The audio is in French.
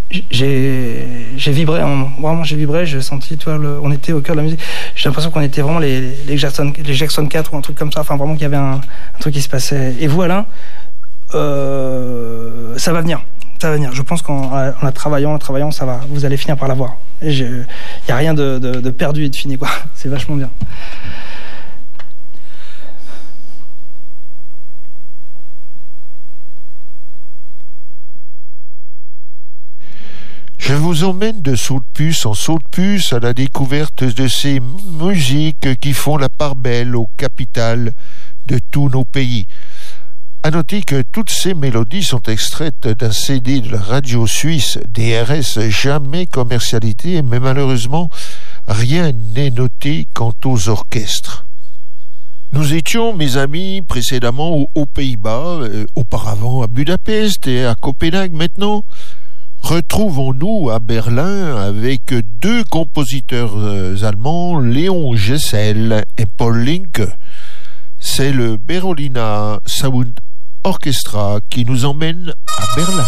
j'ai vibré, hein, vraiment j'ai vibré, j'ai senti, tu vois, on était au cœur de la musique. J'ai l'impression qu'on était vraiment les Jackson 4 ou un truc comme ça, enfin vraiment qu'il y avait un truc qui se passait. Et vous, Alain, ça va venir. Je pense qu'en la travaillant, ça va. Vous allez finir par l'avoir. Il n'y a rien de perdu et de fini, quoi. C'est vachement bien. Je vous emmène de saut de puce en saut de puce à la découverte de ces musiques qui font la part belle aux capitales de tous nos pays. À noter que toutes ces mélodies sont extraites d'un CD de la radio suisse DRS jamais commercialisé, mais malheureusement rien n'est noté quant aux orchestres. Nous étions, mes amis, précédemment aux Pays-Bas, auparavant à Budapest et à Copenhague maintenant. Retrouvons-nous à Berlin avec deux compositeurs allemands, Léon Gessel et Paul Linke. C'est le Berolina Sound Orchestra qui nous emmène à Berlin.